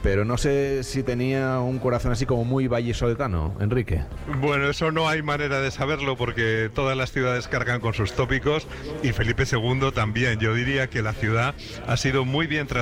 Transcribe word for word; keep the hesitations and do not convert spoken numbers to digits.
pero no sé si tenía un corazón así como muy vallisoletano, Enrique. Bueno, eso no hay manera de saberlo porque todas las ciudades cargan con sus tópicos y Felipe segundo también. Yo diría que la ciudad ha sido muy bien tratada